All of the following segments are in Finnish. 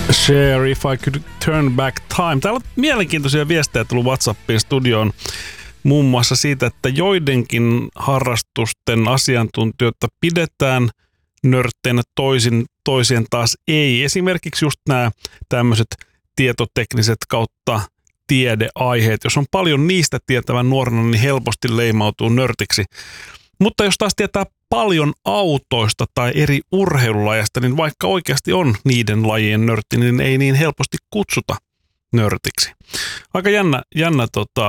Share if I could turn back time. Täällä on mielenkiintoisia viestejä tullut WhatsAppin studioon muun muassa siitä, että joidenkin harrastusten asiantuntijoita pidetään nörtteinä, toisien taas ei. Esimerkiksi just nämä tämmöiset tietotekniset kautta tiedeaiheet. Jos on paljon niistä tietävän nuorena, niin helposti leimautuu nörtiksi. Mutta jos taas tietää paljon autoista tai eri urheilulajasta, niin vaikka oikeasti on niiden lajien nörtti, niin ei niin helposti kutsuta nörtiksi. Aika jännä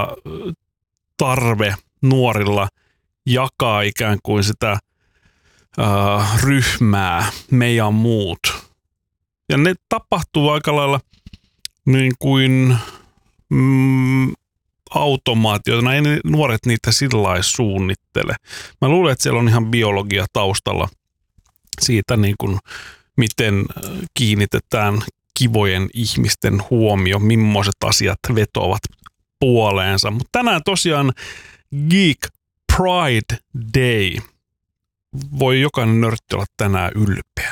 tarve nuorilla jakaa ikään kuin sitä ryhmää, me ja muut. Ja ne tapahtuu aika lailla niin kuin automaatiota. Ei nuoret niitä sillä lailla suunnittele. Mä luulen, että siellä on ihan biologia taustalla siitä, niin kuin, miten kiinnitetään kivojen ihmisten huomio, millaiset asiat vetoavat puoleensa. Mutta tänään tosiaan Geek Pride Day. Voi jokainen nörtti olla tänään ylpeä.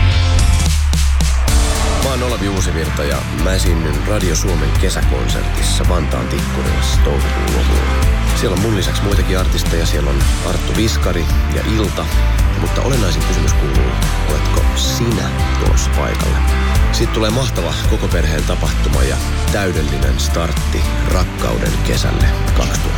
Mä oon Olavi Uusivirta ja mä esiinnyn Radio Suomen kesäkonsertissa Vantaan Tikkurilassa toukokuun lopulla. Siellä on mun lisäksi muitakin artisteja. Siellä on Arttu Viskari ja Ilta. Mutta olennaisin kysymys kuuluu, oletko sinä tulossa paikalle? Siitä tulee mahtava koko perheen tapahtuma ja täydellinen startti rakkauden kesälle 2020.